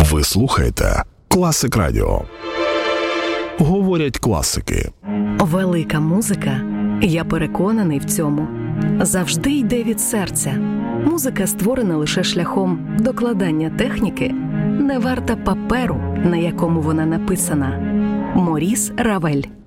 Ви слухаєте Класик Радіо. Говорять класики. Велика музика, я переконаний в цьому, завжди йде від серця. Музика, створена лише шляхом докладання техніки, не варта паперу, на якому вона написана. Моріс Равель.